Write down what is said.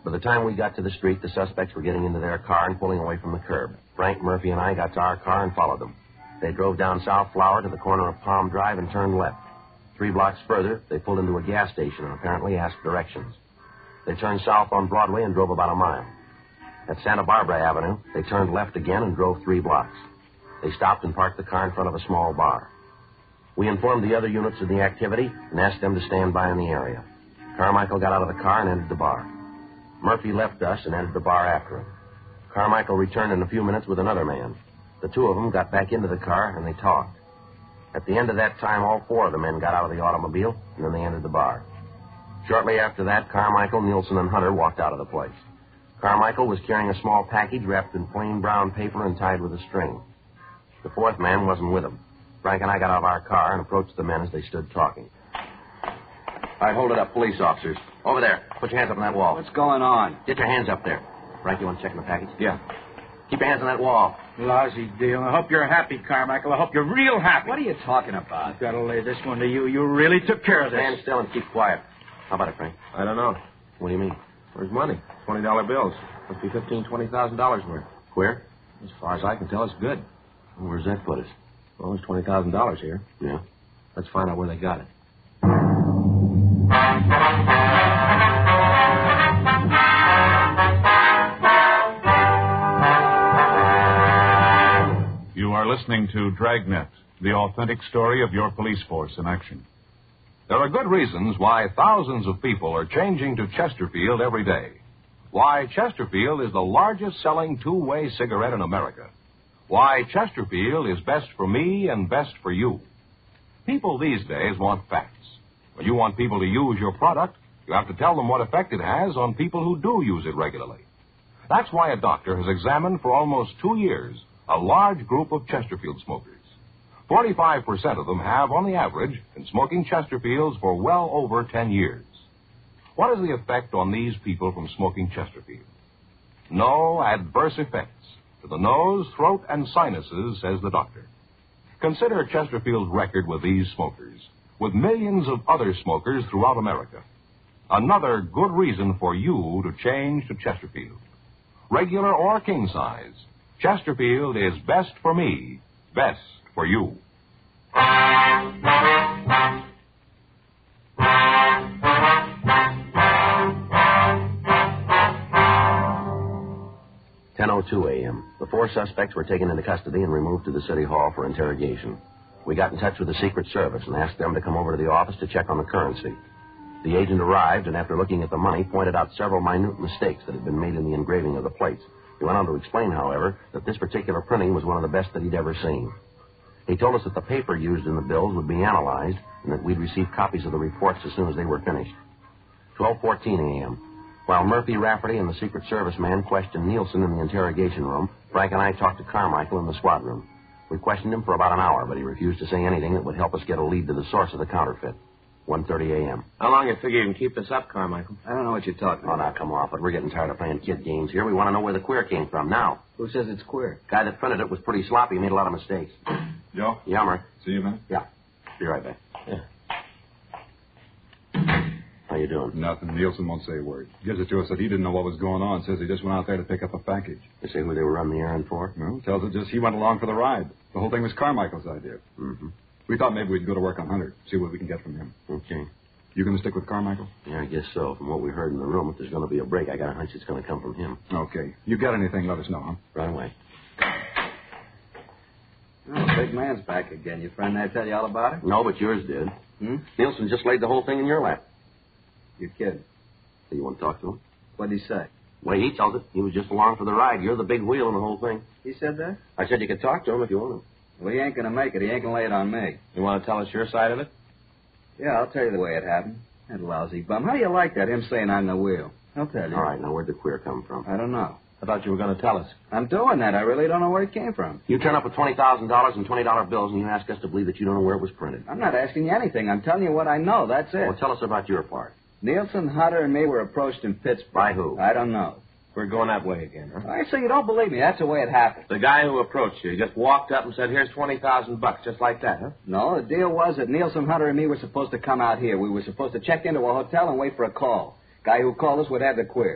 By the time we got to the street, the suspects were getting into their car and pulling away from the curb. Frank, Murphy, and I got to our car and followed them. They drove down South Flower to the corner of Palm Drive and turned left. 3 blocks further, they pulled into a gas station and apparently asked directions. They turned south on Broadway and drove about a mile. At Santa Barbara Avenue, they turned left again and drove 3 blocks. They stopped and parked the car in front of a small bar. We informed the other units of the activity and asked them to stand by in the area. Carmichael got out of the car and entered the bar. Murphy left us and entered the bar after him. Carmichael returned in a few minutes with another man. The 2 of them got back into the car and they talked. At the end of that time, all 4 of the men got out of the automobile and then they entered the bar. Shortly after that, Carmichael, Nielsen, and Hunter walked out of the place. Carmichael was carrying a small package wrapped in plain brown paper and tied with a string. The 4th man wasn't with him. Frank and I got out of our car and approached the men as they stood talking. All right, hold it up, police officers. Over there. Put your hands up on that wall. What's going on? Get your hands up there. Frank, you want to check in the package? Yeah. Keep your hands on that wall. Lousy deal. I hope you're happy, Carmichael. I hope you're real happy. What are you talking about? I've got to lay this one to you. You really took care of this. Stand still and keep quiet. How about it, Frank? I don't know. What do you mean? Where's money? $20 bills. Must be $15,000-$20,000 worth. Where? As far as I can tell, it's good. Where's that put us? Well, there's $20,000 here. Yeah? Let's find out where they got it. You are listening to Dragnet, the authentic story of your police force in action. There are good reasons why thousands of people are changing to Chesterfield every day. Why Chesterfield is the largest selling two-way cigarette in America. Why Chesterfield is best for me and best for you. People these days want facts. When you want people to use your product, you have to tell them what effect it has on people who do use it regularly. That's why a doctor has examined for almost 2 years a large group of Chesterfield smokers. 45% of them have, on the average, been smoking Chesterfields for well over 10 years. What is the effect on these people from smoking Chesterfield? No adverse effects to the nose, throat, and sinuses, says the doctor. Consider Chesterfield's record with these smokers, with millions of other smokers throughout America. Another good reason for you to change to Chesterfield. Regular or king size, Chesterfield is best for me, best for you. a.m. The 4 suspects were taken into custody and removed to the city hall for interrogation. We got in touch with the Secret Service and asked them to come over to the office to check on the currency. The agent arrived and, after looking at the money, pointed out several minute mistakes that had been made in the engraving of the plates. He went on to explain, however, that this particular printing was one of the best that he'd ever seen. He told us that the paper used in the bills would be analyzed and that we'd receive copies of the reports as soon as they were finished. 12:14 a.m. While Murphy, Rafferty, and the Secret Service man questioned Nielsen in the interrogation room, Frank and I talked to Carmichael in the squad room. We questioned him for about an hour, but he refused to say anything that would help us get a lead to the source of the counterfeit. 1:30 a.m. How long you figure you can keep this up, Carmichael? I don't know what you're talking Oh, about. now, come off it. We're getting tired of playing kid games here. We want to know where the queer came from now. Who says it's queer? Guy that printed it was pretty sloppy. He made a lot of mistakes. Joe? Yummer. See you, man? Yeah. Be right back. Yeah. How you doing? Nothing. Nielsen won't say a word. Gives it to us that he didn't know what was going on. Says he just went out there to pick up a package. They say who they were running the errand for? Well, tells it just he went along for the ride. The whole thing was Carmichael's idea. Mm-hmm. We thought maybe we'd go to work on Hunter, see what we can get from him. Okay. You going to stick with Carmichael? Yeah, I guess so. From what we heard in the room, if there's going to be a break, I got a hunch it's going to come from him. Okay. You got anything, let us know, huh? Right away. Oh, big man's back again. Your friend there tell you all about it? No, but yours did. Hmm? Nielsen just laid the whole thing in your lap. You're kidding. Do you want to talk to him? What'd he say? The way he tells it, he was just along for the ride. You're the big wheel in the whole thing. He said that? I said you could talk to him if you want to. Well, he ain't gonna make it. He ain't gonna lay it on me. You want to tell us your side of it? Yeah, I'll tell you the way it happened. That lousy bum. How do you like that, him saying I'm the wheel? I'll tell you. All right, now where'd the queer come from? I don't know. I thought you were going to tell us. I'm doing that. I really don't know where it came from. You turn up with $20,000 in $20 bills and you ask us to believe that you don't know where it was printed. I'm not asking you anything. I'm telling you what I know. That's it. Well, tell us about your part. Nielsen, Hunter, and me were approached in Pittsburgh. By who? I don't know. We're going that way again, huh? I say you don't believe me. That's the way it happened. The guy who approached you just walked up and said, here's $20,000, just like that, huh? No, the deal was that Nielsen, Hunter, and me were supposed to come out here. We were supposed to check into a hotel and wait for a call. Guy who called us would have the queer.